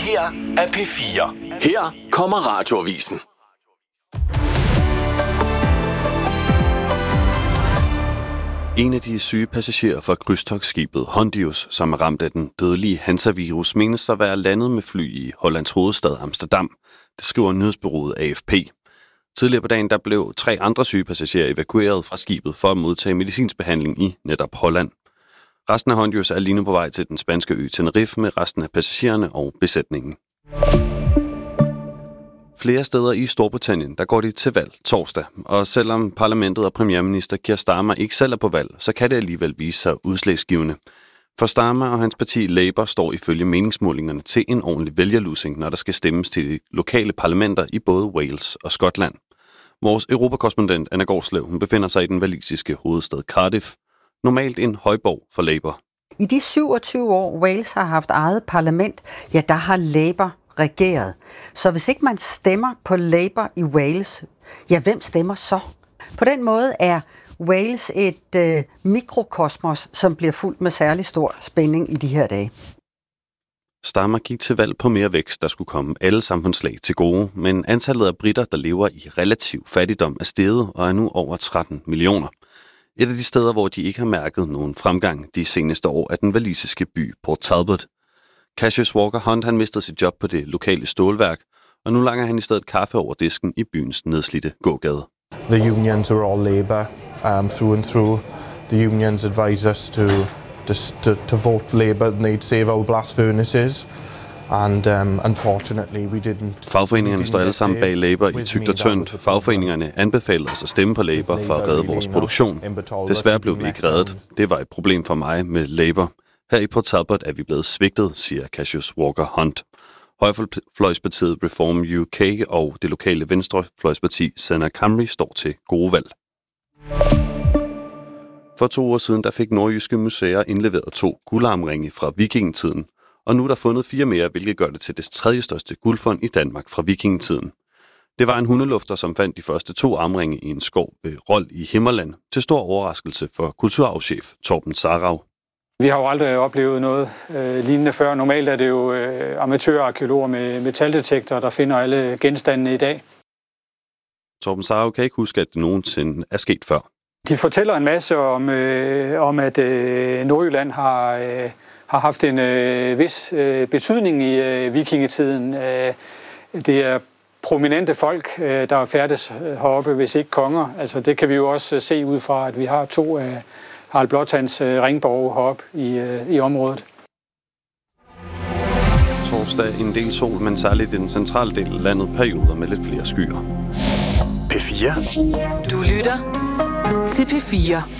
her er P4. Her kommer Radioavisen. En af de syge passagerer fra krydstogtskibet Hondius, som er ramt af den dødelige Hansa-virus, menes at være landet med fly i Hollands hovedstad Amsterdam. Det skriver nyhedsbureauet AFP. Tidligere på dagen der blev 3 andre syge passagerer evakueret fra skibet for at modtage medicinsk behandling i netop Holland. Resten af Hondius er lige nu på vej til den spanske ø Tenerife med resten af passagererne og besætningen. Flere steder i Storbritannien, der går de til valg torsdag, og selvom parlamentet og premierminister Keir Starmer ikke selv er på valg, så kan det alligevel vise sig udslagsgivende. For Starmer og hans parti Labour står ifølge meningsmålingerne til en ordentlig vælgerlusing, når der skal stemmes til de lokale parlamenter i både Wales og Skotland. Vores europakorrespondent Anna Gårdslev, hun befinder sig i den walisiske hovedstad Cardiff, normalt en højborg for Labour. I de 27 år Wales har haft eget parlament, ja, der har Labour regeret. Så hvis ikke man stemmer på Labour i Wales, ja, hvem stemmer så? På den måde er Wales et mikrokosmos, som bliver fuldt med særlig stor spænding i de her dage. Starmer gik til valg på mere vækst, der skulle komme alle samfundslag til gode, men antallet af britter, der lever i relativ fattigdom, er steget og er nu over 13 millioner. Et af de steder, hvor de ikke har mærket nogen fremgang de seneste år, er den walisiske by Port Talbot. Cassius Walker Hunt han mistede sit job på det lokale stålværk, og nu langer han i stedet kaffe over disken i byens nedslidte gågade. The unions are all Labour through and through. The unions advise us to vote for Labour and they'd save our blast furnaces. And unfortunately we didn't. Fagforeningerne står alle sammen bag Labour i tykt og tyndt. Fagforeningerne anbefalede os at stemme på Labour for at redde vores produktion. Desværre blev vi ikke reddet. Det var et problem for mig med Labour. Her i Port Talbot er vi blevet svigtet, siger Cassius Walker Hunt. Højrefløjspartiet Reform UK og det lokale venstrefløjsparti Sena Camry står til gode valg. For 2 år siden der fik nordjyske museer indleveret 2 guldarmringe fra vikingetiden, og nu er der fundet 4 mere, hvilket gør det til det 3. største guldfund i Danmark fra vikingetiden. Det var en hundelufter, som fandt de første 2 armringe i en skov ved Rold i Himmerland, til stor overraskelse for kulturarvschef Torben Sarau. Vi har jo aldrig oplevet noget lignende før. Normalt er det jo amatørarkæologer med metaldetektorer, der finder alle genstandene i dag. Torben Sarau kan ikke huske, at det nogensinde er sket før. De fortæller en masse om at Nordjylland har haft en vis betydning i vikingetiden. Det er prominente folk, der færdes heroppe, hvis ikke konger. Altså, det kan vi jo også se ud fra, at vi har 2 af Harald Blåtands ringborge heroppe i området. Torsdag en del sol, men særligt i den centrale del af landet perioder med lidt flere skyer. P4. Du lytter til P4.